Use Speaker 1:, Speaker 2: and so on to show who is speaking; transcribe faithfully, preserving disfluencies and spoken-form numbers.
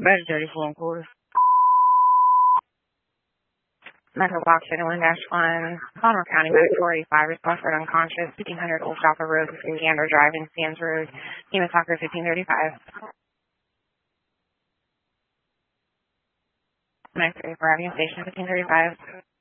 Speaker 1: Better dirty phone calls. Metro Box one dash one, Baltimore County Medic four eighty-five, response for unconscious, fifteen hundred Old Shopper Road between Gander Drive and Sands Road, Nima Soccer fifteen thirty-five. Next, for Avenue Station fifteen thirty-five.